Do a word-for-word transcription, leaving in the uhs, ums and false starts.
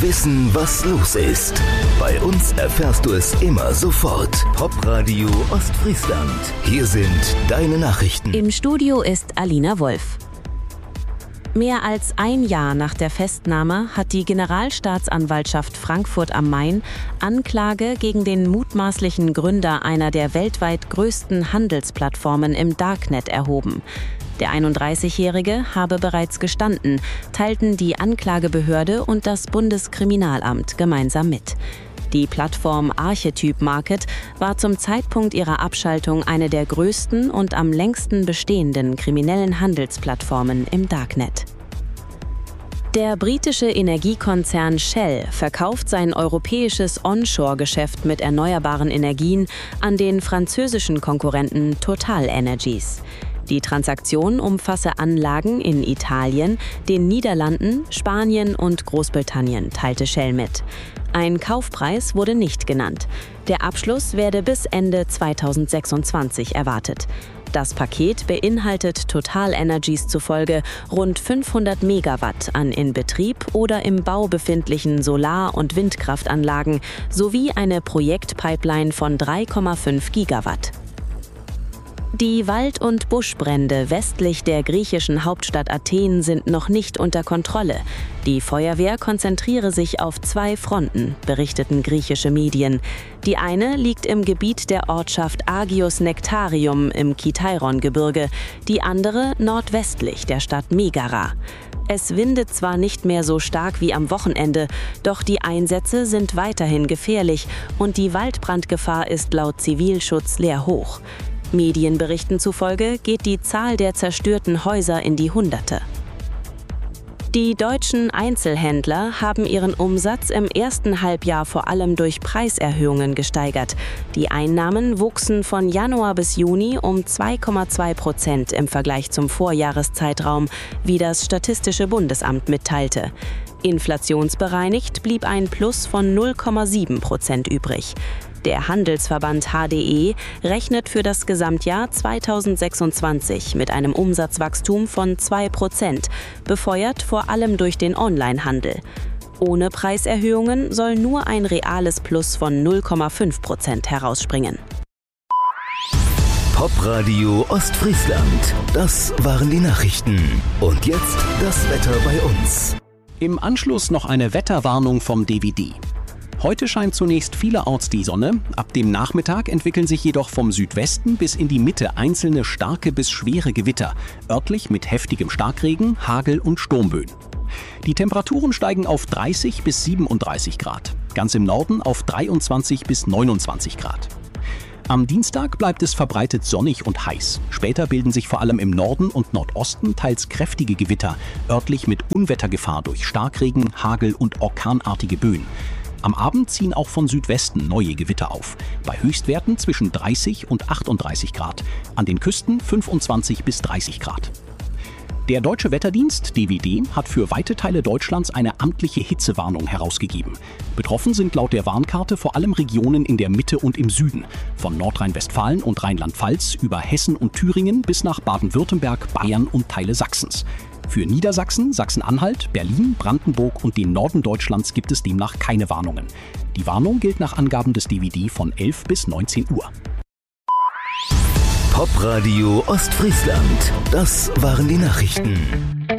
wissen, was los ist. Bei uns erfährst du es immer sofort. Popradio Ostfriesland. Hier sind deine Nachrichten. Im Studio ist Alina Wolf. Mehr als ein Jahr nach der Festnahme hat die Generalstaatsanwaltschaft Frankfurt am Main Anklage gegen den mutmaßlichen Gründer einer der weltweit größten Handelsplattformen im Darknet erhoben. Der einunddreißigjährige habe bereits gestanden, teilten die Anklagebehörde und das Bundeskriminalamt gemeinsam mit. Die Plattform Archetyp Market war zum Zeitpunkt ihrer Abschaltung eine der größten und am längsten bestehenden kriminellen Handelsplattformen im Darknet. Der britische Energiekonzern Shell verkauft sein europäisches Onshore-Geschäft mit erneuerbaren Energien an den französischen Konkurrenten TotalEnergies. Die Transaktion umfasse Anlagen in Italien, den Niederlanden, Spanien und Großbritannien, teilte Shell mit. Ein Kaufpreis wurde nicht genannt. Der Abschluss werde bis Ende zweitausendsechsundzwanzig erwartet. Das Paket beinhaltet TotalEnergies zufolge rund fünfhundert Megawatt an in Betrieb oder im Bau befindlichen Solar- und Windkraftanlagen sowie eine Projektpipeline von drei Komma fünf Gigawatt. Die Wald- und Buschbrände westlich der griechischen Hauptstadt Athen sind noch nicht unter Kontrolle. Die Feuerwehr konzentriere sich auf zwei Fronten, berichteten griechische Medien. Die eine liegt im Gebiet der Ortschaft Agios Nektarium im Kitairon-Gebirge, die andere nordwestlich der Stadt Megara. Es windet zwar nicht mehr so stark wie am Wochenende, doch die Einsätze sind weiterhin gefährlich und die Waldbrandgefahr ist laut Zivilschutz sehr hoch. Medienberichten zufolge geht die Zahl der zerstörten Häuser in die Hunderte. Die deutschen Einzelhändler haben ihren Umsatz im ersten Halbjahr vor allem durch Preiserhöhungen gesteigert. Die Einnahmen wuchsen von Januar bis Juni um zwei Komma zwei Prozent im Vergleich zum Vorjahreszeitraum, wie das Statistische Bundesamt mitteilte. Inflationsbereinigt blieb ein Plus von null Komma sieben Prozent übrig. Der Handelsverband H D E rechnet für das Gesamtjahr zweitausendsechsundzwanzig mit einem Umsatzwachstum von zwei Prozent, befeuert vor allem durch den Onlinehandel. Ohne Preiserhöhungen soll nur ein reales Plus von null Komma fünf Prozent herausspringen. Popradio Ostfriesland. Das waren die Nachrichten. Und jetzt das Wetter bei uns. Im Anschluss noch eine Wetterwarnung vom D W D. Heute scheint zunächst vielerorts die Sonne, ab dem Nachmittag entwickeln sich jedoch vom Südwesten bis in die Mitte einzelne starke bis schwere Gewitter, örtlich mit heftigem Starkregen, Hagel und Sturmböen. Die Temperaturen steigen auf dreißig bis siebenunddreißig Grad, ganz im Norden auf dreiundzwanzig bis neunundzwanzig Grad. Am Dienstag bleibt es verbreitet sonnig und heiß. Später bilden sich vor allem im Norden und Nordosten teils kräftige Gewitter, örtlich mit Unwettergefahr durch Starkregen, Hagel und orkanartige Böen. Am Abend ziehen auch von Südwesten neue Gewitter auf, bei Höchstwerten zwischen dreißig und achtunddreißig Grad, an den Küsten fünfundzwanzig bis dreißig Grad. Der Deutsche Wetterdienst D W D hat für weite Teile Deutschlands eine amtliche Hitzewarnung herausgegeben. Betroffen sind laut der Warnkarte vor allem Regionen in der Mitte und im Süden, von Nordrhein-Westfalen und Rheinland-Pfalz über Hessen und Thüringen bis nach Baden-Württemberg, Bayern und Teile Sachsens. Für Niedersachsen, Sachsen-Anhalt, Berlin, Brandenburg und den Norden Deutschlands gibt es demnach keine Warnungen. Die Warnung gilt nach Angaben des D W D von elf bis neunzehn Uhr. Popradio Ostfriesland. Das waren die Nachrichten.